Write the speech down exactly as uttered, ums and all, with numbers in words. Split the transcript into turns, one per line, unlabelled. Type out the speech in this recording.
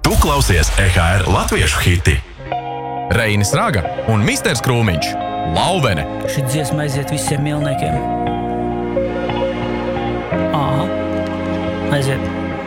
Tu klausies E H R latviešu hiti.
Reinis Raga un misters Krūmiņš. Lauvene.
Šī dziesma aiziet visiem mielniekiem. Aha. Aiziet.